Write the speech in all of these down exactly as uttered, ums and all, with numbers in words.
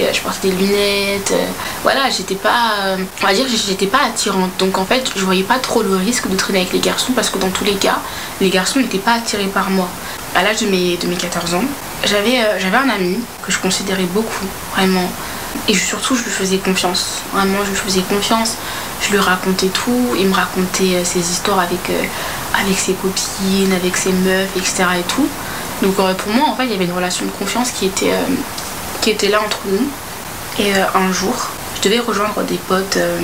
portais, je portais des lunettes. Euh, voilà, j'étais pas, euh, on va dire, j'étais pas attirante. Donc en fait, je voyais pas trop le risque de traîner avec les garçons parce que dans tous les cas, les garçons n'étaient pas attirés par moi. À l'âge de mes, de mes quatorze ans, j'avais, euh, j'avais un ami que je considérais beaucoup, vraiment. Et surtout, je lui faisais confiance. Vraiment, je lui faisais confiance. Je lui racontais tout. Il me racontait euh, ses histoires avec, euh, avec ses copines, avec ses meufs, et cetera. Et tout. Donc euh, pour moi, en fait, il y avait une relation de confiance qui était, euh, qui était là entre nous. Et euh, un jour, je devais rejoindre des potes euh,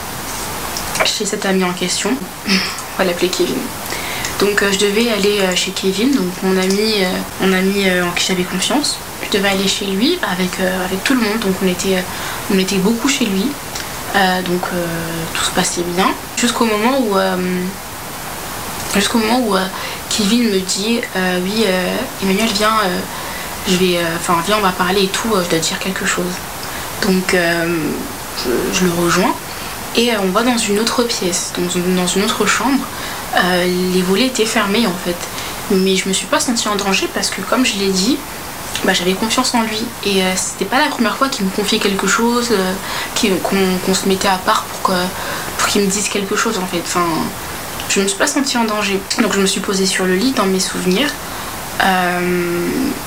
chez cet ami en question. On va l'appeler Kevin. Donc euh, je devais aller euh, chez Kevin, donc mon ami, euh, mon ami euh, en qui j'avais confiance. Je devais aller chez lui avec, euh, avec tout le monde, donc on était, euh, on était beaucoup chez lui. Euh, donc euh, tout se passait bien. Jusqu'au moment où, euh, jusqu'au moment où euh, Kevin me dit euh, oui euh, Emmanuel viens, euh, je vais, enfin euh, viens on va parler et tout, euh, je dois te dire quelque chose. Donc euh, je, je le rejoins et euh, on va dans une autre pièce, dans une, dans une autre chambre. Euh, les volets étaient fermés en fait, mais je me suis pas sentie en danger parce que comme je l'ai dit, bah, j'avais confiance en lui et euh, c'était pas la première fois qu'il me confiait quelque chose, euh, qu'il, qu'on, qu'on se mettait à part pour, que, pour qu'il me dise quelque chose en fait. Enfin, je me suis pas sentie en danger, donc je me suis posée sur le lit dans mes souvenirs euh,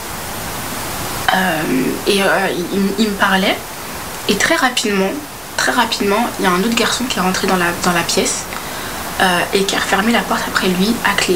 euh, et euh, il, il me parlait et très rapidement, très rapidement, il y a un autre garçon qui est rentré dans la, dans la pièce. Euh, et qui a refermé la porte après lui à clé.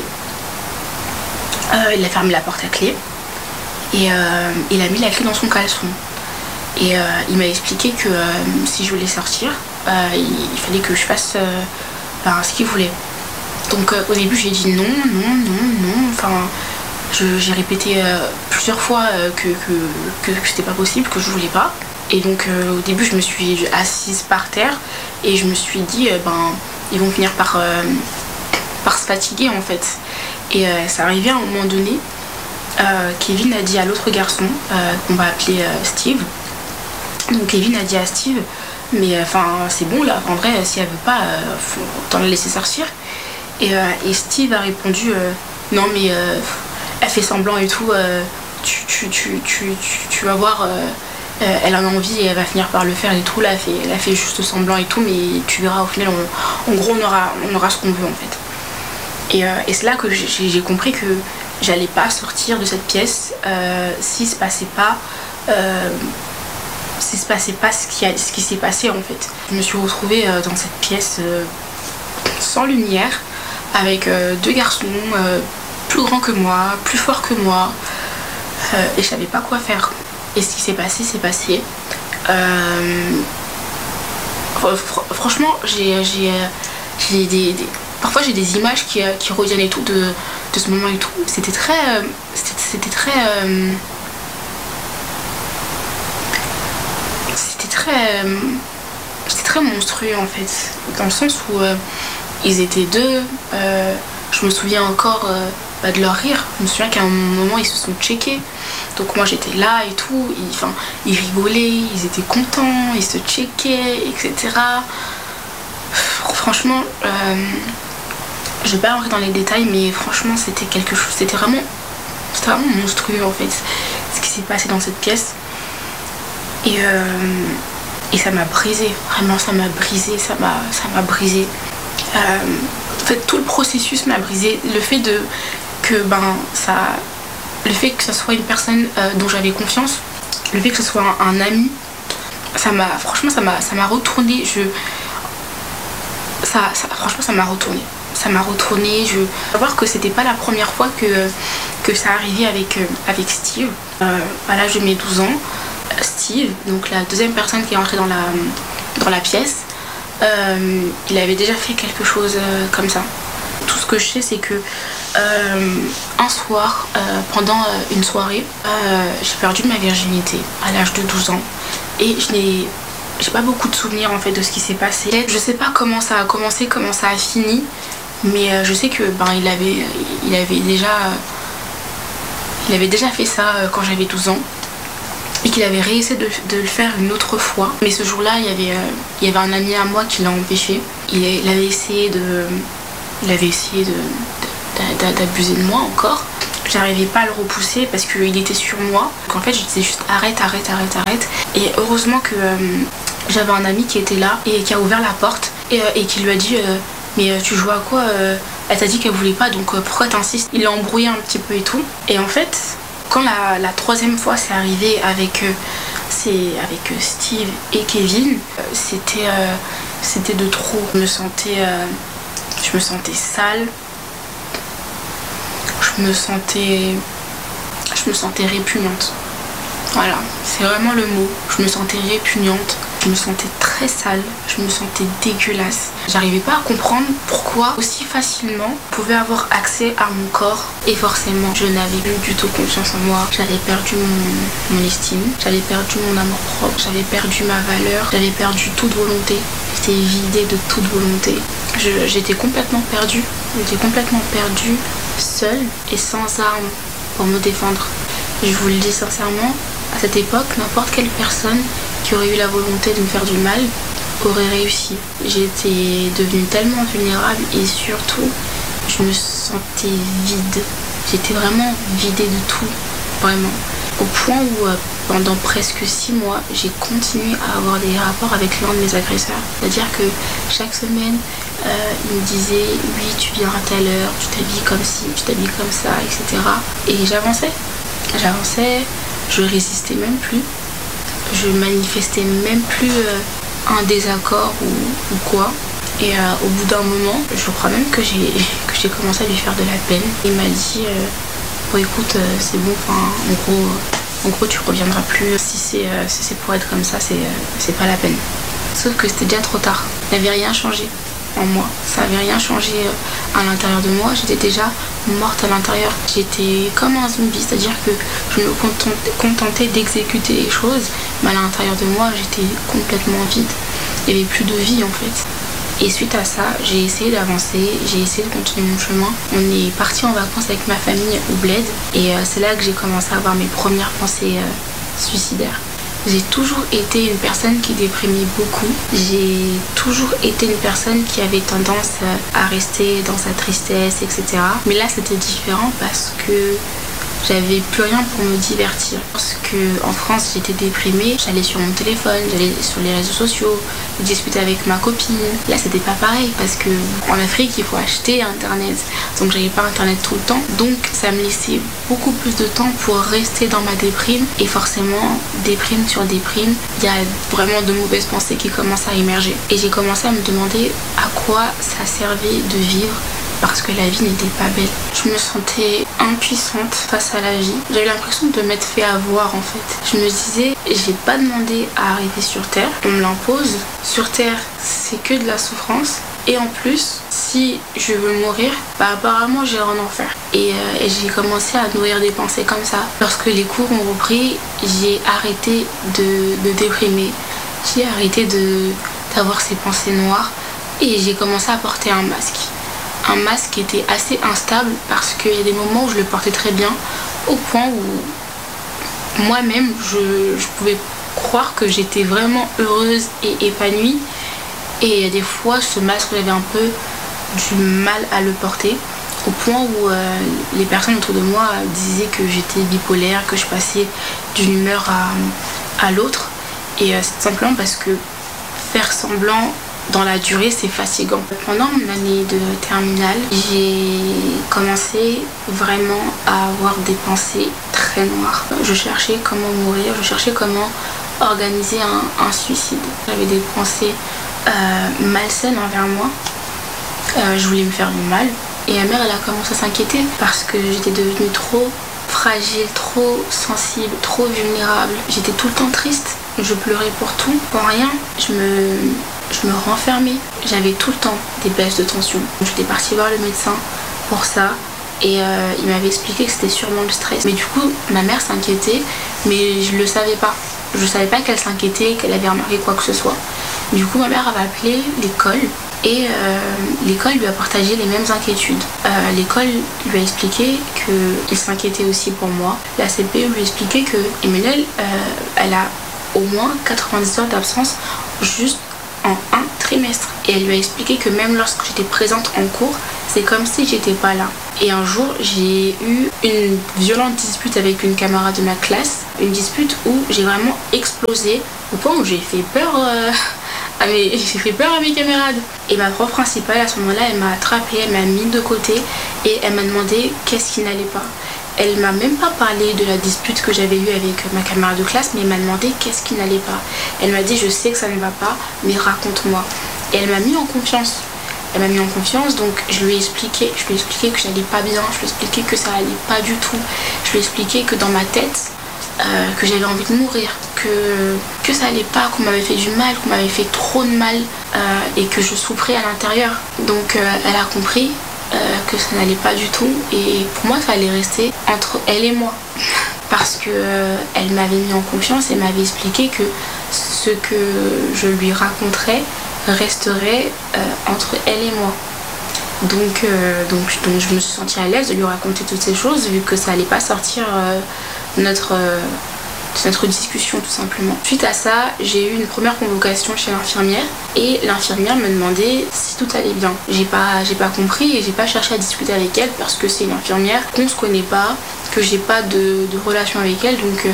Euh, il a fermé la porte à clé et euh, il a mis la clé dans son caleçon. Et euh, il m'a expliqué que euh, si je voulais sortir, euh, il, il fallait que je fasse euh, ben, ce qu'il voulait. Donc euh, au début j'ai dit non, non, non, non. Enfin, je, j'ai répété euh, plusieurs fois euh, que, que, que, que c'était pas possible, que je voulais pas. Et donc euh, au début je me suis assise par terre et je me suis dit euh, ben ils vont finir par, euh, par se fatiguer en fait. Et euh, ça arrivait à un moment donné, euh, Kevin a dit à l'autre garçon, euh, qu'on va appeler euh, Steve. Donc Kevin a dit à Steve, mais enfin euh, c'est bon là, en vrai si elle veut pas, euh, faut t'en la laisser sortir. Et, euh, et Steve a répondu, euh, non mais euh, elle fait semblant et tout, euh, tu, tu, tu, tu, tu, tu vas voir... Euh, Euh, elle en a envie et elle va finir par le faire et tout. Là, elle fait, elle a fait juste semblant et tout, mais tu verras au final, on, en gros, on aura, on aura ce qu'on veut en fait. Et, euh, et c'est là que j'ai, j'ai compris que j'allais pas sortir de cette pièce euh, s'il se passait pas, euh, s'il se passait pas ce qui, a, ce qui s'est passé en fait. Je me suis retrouvée euh, dans cette pièce euh, sans lumière, avec euh, deux garçons euh, plus grands que moi, plus forts que moi, euh, et je savais pas quoi faire. Et ce qui s'est passé, c'est passé. Euh... Franchement, j'ai, j'ai, j'ai des, des... parfois j'ai des images qui, qui reviennent et tout de, de ce moment et tout. C'était très... C'était, c'était très... Euh... C'était très... C'était très monstrueux en fait. Dans le sens où euh, ils étaient deux. Euh... Je me souviens encore euh, bah, de leur rire. Je me souviens qu'à un moment, ils se sont checkés. Donc moi, j'étais là et tout. Ils, enfin, ils rigolaient, ils étaient contents, ils se checkaient, et cetera. Franchement, euh, je vais pas rentrer dans les détails, mais franchement, c'était quelque chose. C'était vraiment, c'était vraiment monstrueux en fait, ce qui s'est passé dans cette pièce. Et, euh, et ça m'a brisé. Vraiment, ça m'a brisé. Ça m'a, ça m'a brisé. Euh, En fait, tout le processus m'a brisé. Le fait de que ben ça, le fait que ce soit une personne euh, dont j'avais confiance, le fait que ce soit un, un ami, ça m'a, franchement, ça m'a, ça m'a retourné. Je, ça, ça, franchement, ça m'a retourné. Ça m'a retourné. Je faut voir que c'était pas la première fois que que ça arrivait avec euh, avec Steve. Euh, à l'âge de mes douze ans, Steve, donc la deuxième personne qui est entrée dans la dans la pièce. Euh, il avait déjà fait quelque chose euh, comme ça. Tout ce que je sais, c'est que euh, un soir, euh, pendant euh, une soirée, euh, j'ai perdu ma virginité à l'âge de douze ans et je n'ai j'ai pas beaucoup de souvenirs en fait de ce qui s'est passé. Je sais pas comment ça a commencé, comment ça a fini, mais euh, je sais que ben il avait il avait déjà il avait déjà fait ça euh, quand j'avais douze ans. Et qu'il avait réessayé de, de le faire une autre fois. Mais ce jour-là, il y avait, euh, il y avait un ami à moi qui l'a empêché. Il, il avait essayé de, il avait essayé de, de, d'abuser de moi encore. j'arrivais pas à le repousser parce qu'il était sur moi. Donc en fait je disais juste arrête, arrête, arrête, arrête. Et heureusement que euh, j'avais un ami qui était là et qui a ouvert la porte et, euh, et qui lui a dit euh, mais euh, tu joues à quoi euh, Elle t'a dit qu'elle voulait pas, donc euh, pourquoi t'insistes? Il l'a embrouillé un petit peu et tout. Et en fait quand la, la troisième fois c'est arrivé avec, euh, c'est avec euh, Steve et Kevin, euh, c'était, euh, c'était de trop. Je me sentais, euh, je me sentais sale. Je me sentais, je me sentais répugnante. Voilà, c'est vraiment le mot. Je me sentais répugnante, je me sentais très sale, je me sentais dégueulasse. J'arrivais pas à comprendre pourquoi aussi facilement je pouvais avoir accès à mon corps. Et forcément, je n'avais plus du tout confiance en moi. J'avais perdu mon, mon estime, j'avais perdu mon amour propre, j'avais perdu ma valeur, j'avais perdu toute volonté. J'étais vidée de toute volonté. Je, j'étais complètement perdue. J'étais complètement perdue, seule et sans armes pour me défendre. Je vous le dis sincèrement, à cette époque, n'importe quelle personne qui aurait eu la volonté de me faire du mal aurait réussi. J'étais devenue tellement vulnérable et surtout, je me sentais vide. J'étais vraiment vidée de tout, vraiment. Au point où, euh, pendant presque six mois, j'ai continué à avoir des rapports avec l'un de mes agresseurs. C'est-à-dire que chaque semaine, euh, il me disait « Oui, tu viens à telle heure, tu t'habilles comme ci, tu t'habilles comme ça, et cetera » Et j'avançais. J'avançais, je résistais même plus. Je manifestais même plus euh, un désaccord ou, ou quoi. Et euh, au bout d'un moment, je crois même que j'ai, que j'ai commencé à lui faire de la peine. Il m'a dit euh, bon écoute, euh, c'est bon, enfin, en gros, euh, en gros tu reviendras plus. Si c'est, euh, si c'est pour être comme ça, c'est, euh, c'est pas la peine. Sauf que c'était déjà trop tard. Il n'avait rien changé en moi. Ça n'avait rien changé euh, à l'intérieur de moi. J'étais déjà morte à l'intérieur. J'étais comme un zombie, c'est-à-dire que je me contentais, contentais d'exécuter les choses, mais à l'intérieur de moi, j'étais complètement vide. Il n'y avait plus de vie en fait. Et suite à ça, j'ai essayé d'avancer, j'ai essayé de continuer mon chemin. On est parti en vacances avec ma famille au Bled et euh, c'est là que j'ai commencé à avoir mes premières pensées euh, suicidaires. J'ai toujours été une personne qui déprimait beaucoup. J'ai toujours été une personne qui avait tendance à rester dans sa tristesse, et cetera. Mais là, c'était différent parce que j'avais plus rien pour me divertir. Parce qu'en France, j'étais déprimée, j'allais sur mon téléphone, j'allais sur les réseaux sociaux, discuter avec ma copine. Là, c'était pas pareil parce que en Afrique, il faut acheter Internet. Donc, j'avais pas Internet tout le temps. Donc, ça me laissait beaucoup plus de temps pour rester dans ma déprime. Et forcément, déprime sur déprime, il y a vraiment de mauvaises pensées qui commencent à émerger. Et j'ai commencé à me demander à quoi ça servait de vivre. Parce que la vie n'était pas belle. Je me sentais impuissante face à la vie. J'avais l'impression de m'être fait avoir en fait. Je me disais, j'ai pas demandé à arriver sur Terre, on me l'impose. Sur Terre, c'est que de la souffrance. Et en plus, si je veux mourir, bah apparemment j'irai en enfer. Et, euh, et j'ai commencé à nourrir des pensées comme ça. Lorsque les cours ont repris, j'ai arrêté de, de déprimer. J'ai arrêté de, d'avoir ces pensées noires. Et j'ai commencé à porter un masque. Un masque qui était assez instable parce qu'il y a des moments où je le portais très bien au point où moi-même je, je pouvais croire que j'étais vraiment heureuse et épanouie et il y a des fois ce masque j'avais un peu du mal à le porter au point où euh, les personnes autour de moi disaient que j'étais bipolaire, que je passais d'une humeur à, à l'autre et euh, c'est simplement parce que faire semblant dans la durée, c'est fatigant. Pendant mon année de terminale, j'ai commencé vraiment à avoir des pensées très noires. Je cherchais comment mourir, je cherchais comment organiser un, un suicide. J'avais des pensées euh, malsaines envers moi. Euh, je voulais me faire du mal. Et ma mère, elle a commencé à s'inquiéter parce que j'étais devenue trop fragile, trop sensible, trop vulnérable. J'étais tout le temps triste. Je pleurais pour tout, pour rien. Je me... Je me renfermais, j'avais tout le temps des baisses de tension. J'étais partie voir le médecin pour ça et euh, il m'avait expliqué que c'était sûrement le stress. Mais du coup, ma mère s'inquiétait, mais je le savais pas. Je savais pas qu'elle s'inquiétait, qu'elle avait remarqué quoi que ce soit. Du coup, ma mère avait appelé l'école et euh, l'école lui a partagé les mêmes inquiétudes. Euh, l'école lui a expliqué qu'il s'inquiétait aussi pour moi. La C P E lui a expliqué que Emmanuelle, euh, elle a au moins quatre-vingt-dix heures d'absence juste en un trimestre. Et elle lui a expliqué que même lorsque j'étais présente en cours, c'est comme si j'étais pas là. Et un jour, j'ai eu une violente dispute avec une camarade de ma classe. Une dispute où j'ai vraiment explosé au point où j'ai fait peur, euh, à mes, j'ai fait peur à mes camarades. Et ma prof principale, à ce moment-là, elle m'a attrapée, elle m'a mis de côté et elle m'a demandé qu'est-ce qui n'allait pas. Elle m'a même pas parlé de la dispute que j'avais eue avec ma camarade de classe, mais elle m'a demandé qu'est-ce qui n'allait pas. Elle m'a dit, je sais que ça ne va pas, mais raconte-moi. Et elle m'a mis en confiance. Elle m'a mis en confiance, donc je lui ai expliqué, je lui ai expliqué que je n'allais pas bien, je lui ai expliqué que ça allait pas du tout. Je lui ai expliqué que dans ma tête, euh, que j'avais envie de mourir, que, que ça allait pas, qu'on m'avait fait du mal, qu'on m'avait fait trop de mal euh, et que je souffrais à l'intérieur. Donc euh, elle a compris euh, que ça n'allait pas du tout et pour moi, il fallait rester entre elle et moi. Parce que euh, elle m'avait mis en confiance et m'avait expliqué que ce que je lui raconterais resterait euh, entre elle et moi. Donc, euh, donc, donc je me suis sentie à l'aise de lui raconter toutes ces choses vu que ça allait pas sortir euh, notre, euh, notre discussion tout simplement. Suite à ça, j'ai eu une première convocation chez l'infirmière et l'infirmière me demandait si tout allait bien. J'ai pas, j'ai pas compris et j'ai pas cherché à discuter avec elle parce que c'est une infirmière qu'on se connaît pas, que j'ai pas de, de relation avec elle, donc, euh,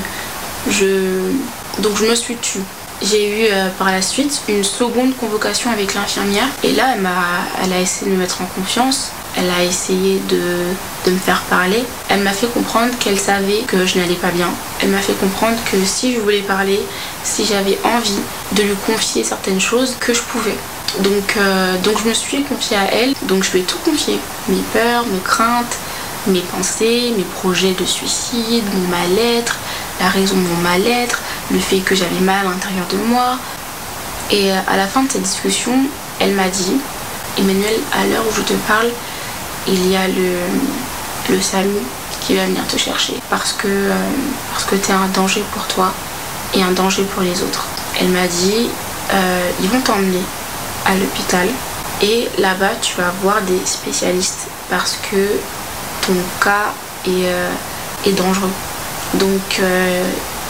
je, donc je me suis tue. J'ai eu euh, par la suite une seconde convocation avec l'infirmière et là elle, m'a, elle a essayé de me mettre en confiance, elle a essayé de, de me faire parler, elle m'a fait comprendre qu'elle savait que je n'allais pas bien, elle m'a fait comprendre que si je voulais parler, si j'avais envie de lui confier certaines choses, que je pouvais. Donc, euh, donc je me suis confiée à elle, donc je lui ai tout confié, mes peurs, mes craintes, mes pensées, mes projets de suicide, mon mal-être, la raison de mon mal-être, le fait que j'avais mal à l'intérieur de moi. Et à la fin de cette discussion, elle m'a dit, Emmanuel, à l'heure où je te parle, il y a le, le SAMU qui va venir te chercher parce que, euh, parce que tu es un danger pour toi et un danger pour les autres. Elle m'a dit, euh, ils vont t'emmener à l'hôpital et là-bas tu vas voir des spécialistes parce que ton cas est, euh, est dangereux. Donc euh,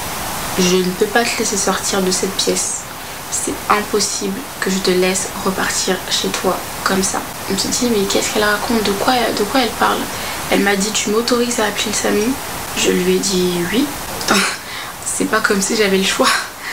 je ne peux pas te laisser sortir de cette pièce. C'est impossible que je te laisse repartir chez toi comme ça. Je me suis dit mais qu'est-ce qu'elle raconte, de quoi, de quoi elle parle? Elle m'a dit tu m'autorises à appeler le SAMU? Je lui ai dit oui. C'est pas comme si j'avais le choix.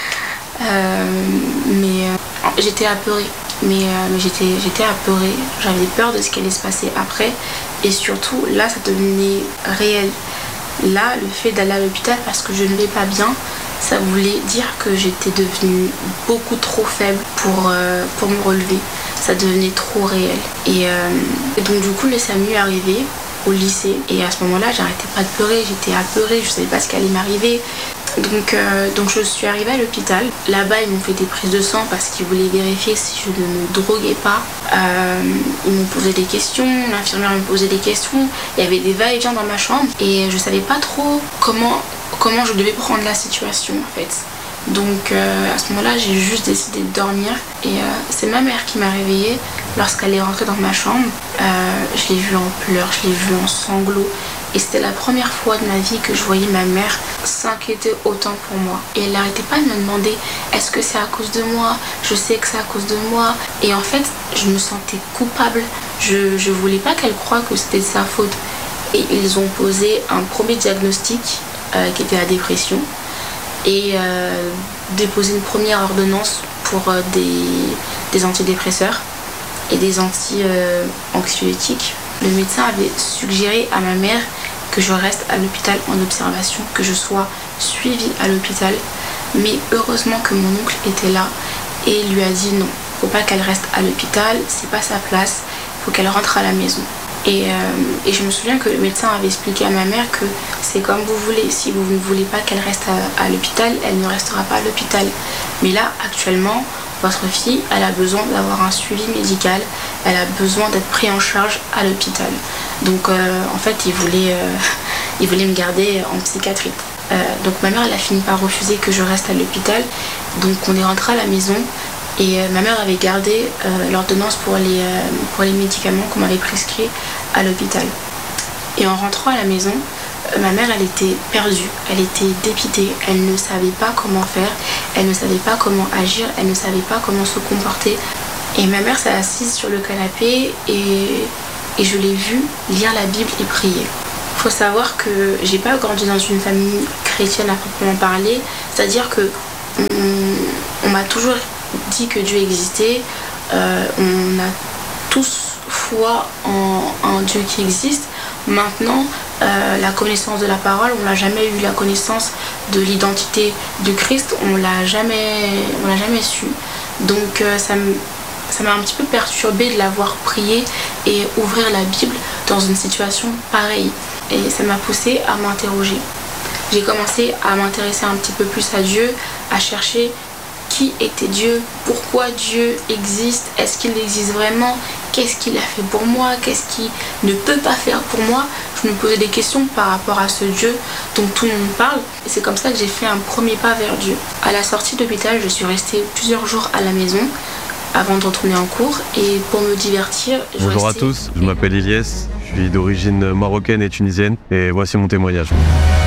Euh, mais euh, j'étais apeurée. Mais, euh, mais j'étais, j'étais apeurée. J'avais peur de ce qui allait se passer après. Et surtout là ça devenait réel. Là, le fait d'aller à l'hôpital parce que je ne vais pas bien, ça voulait dire que j'étais devenue beaucoup trop faible pour, euh, pour me relever. Ça devenait trop réel. Et, euh, et donc du coup, le SAMU est arrivé au lycée. Et à ce moment-là, j'arrêtais pas de pleurer. J'étais apeurée, je savais pas ce qui allait m'arriver. Donc, euh, donc je suis arrivée à l'hôpital. Là-bas, ils m'ont fait des prises de sang parce qu'ils voulaient vérifier si je ne me droguais pas. Euh, ils m'ont posé des questions, l'infirmière me posait des questions. Il y avait des va-et-vient dans ma chambre et je savais pas trop comment, comment je devais prendre la situation en fait. Donc euh, à ce moment-là, j'ai juste décidé de dormir et euh, c'est ma mère qui m'a réveillée lorsqu'elle est rentrée dans ma chambre. Euh, je l'ai vue en pleurs, je l'ai vue en sanglots. Et c'était la première fois de ma vie que je voyais ma mère s'inquiéter autant pour moi. Et elle n'arrêtait pas de me demander est-ce que c'est à cause de moi? Je sais que c'est à cause de moi. Et en fait, je me sentais coupable. Je ne voulais pas qu'elle croie que c'était de sa faute. Et ils ont posé un premier diagnostic euh, qui était la dépression. Et euh, déposé une première ordonnance pour euh, des, des antidépresseurs et des anti-anxiolytiques. Euh, Le médecin avait suggéré à ma mère que je reste à l'hôpital en observation, que je sois suivie à l'hôpital. Mais heureusement que mon oncle était là et lui a dit non, faut pas qu'elle reste à l'hôpital, c'est pas sa place, faut qu'elle rentre à la maison. Et, euh, et je me souviens que le médecin avait expliqué à ma mère que c'est comme vous voulez, si vous ne voulez pas qu'elle reste à, à l'hôpital, elle ne restera pas à l'hôpital. Mais là, actuellement, votre fille, elle a besoin d'avoir un suivi médical, elle a besoin d'être prise en charge à l'hôpital. Donc euh, en fait, il voulait, euh, il voulait me garder en psychiatrie. Euh, donc ma mère, elle a fini par refuser que je reste à l'hôpital. Donc on est rentré à la maison et euh, ma mère avait gardé euh, l'ordonnance pour les, euh, pour les médicaments qu'on m'avait prescrits à l'hôpital. Et en rentrant à la maison, ma mère, elle était perdue, elle était dépitée, elle ne savait pas comment faire, elle ne savait pas comment agir, elle ne savait pas comment se comporter. Et ma mère s'est assise sur le canapé et, et je l'ai vu lire la Bible et prier. Il faut savoir que j'ai pas grandi dans une famille chrétienne à proprement parler, c'est-à-dire que on, on m'a toujours dit que Dieu existait, euh, on a tous foi en un Dieu qui existe. Maintenant, euh, la connaissance de la parole, on n'a jamais eu la connaissance de l'identité de Christ, on l'a jamais, on l'a jamais su. Donc euh, ça me Ça m'a un petit peu perturbée de l'avoir prié et ouvrir la Bible dans une situation pareille. Et ça m'a poussée à m'interroger. J'ai commencé à m'intéresser un petit peu plus à Dieu, à chercher qui était Dieu, pourquoi Dieu existe, est-ce qu'il existe vraiment, qu'est-ce qu'il a fait pour moi, qu'est-ce qu'il ne peut pas faire pour moi. Je me posais des questions par rapport à ce Dieu dont tout le monde parle. Et c'est comme ça que j'ai fait un premier pas vers Dieu. À la sortie de l'hôpital, je suis restée plusieurs jours à la maison avant de retourner en cours et pour me divertir. Je Bonjour restais... à tous, je m'appelle Ilyes, je suis d'origine marocaine et tunisienne et voici mon témoignage.